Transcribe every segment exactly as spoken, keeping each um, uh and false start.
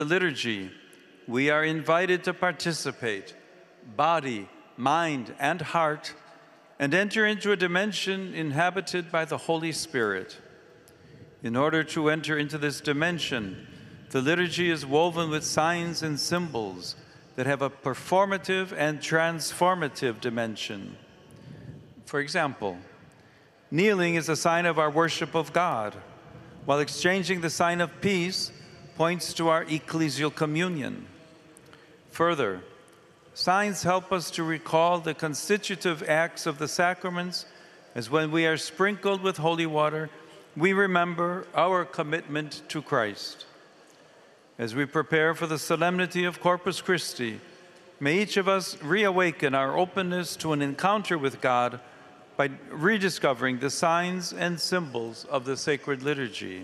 liturgy, we are invited to participate, body, mind, and heart, and enter into a dimension inhabited by the Holy Spirit. In order to enter into this dimension, the liturgy is woven with signs and symbols that have a performative and transformative dimension. For example, kneeling is a sign of our worship of God, while exchanging the sign of peace points to our ecclesial communion. Further, signs help us to recall the constitutive acts of the sacraments, as when we are sprinkled with holy water, we remember our commitment to Christ. As we prepare for the solemnity of Corpus Christi, may each of us reawaken our openness to an encounter with God by rediscovering the signs and symbols of the sacred liturgy.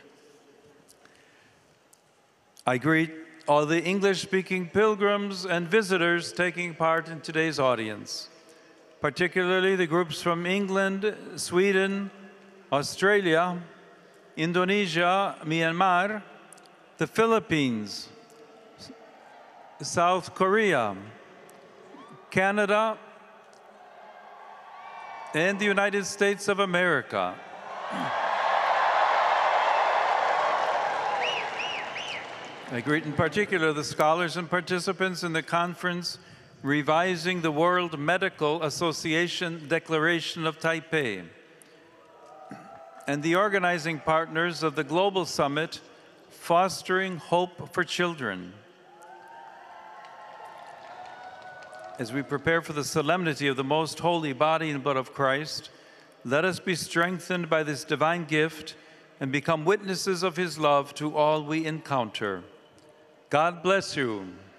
I greet all the English-speaking pilgrims and visitors taking part in today's audience, particularly the groups from England, Sweden, Australia, Indonesia, Myanmar, the Philippines, South Korea, Canada, and the United States of America. I greet in particular the scholars and participants in the conference Revising the World Medical Association Declaration of Taipei, and the organizing partners of the Global Summit, Fostering Hope for Children. As we prepare for the solemnity of the most holy body and blood of Christ, let us be strengthened by this divine gift and become witnesses of his love to all we encounter. God bless you.